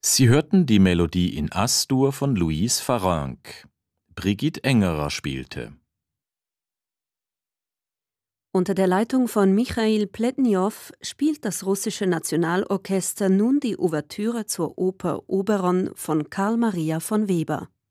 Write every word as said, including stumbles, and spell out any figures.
Sie hörten die Melodie in As-Dur von Louise Farrenc. Brigitte Engerer spielte. Unter der Leitung von Michail Pletnjow spielt das russische Nationalorchester nun die Ouvertüre zur Oper Oberon von Carl Maria von Weber.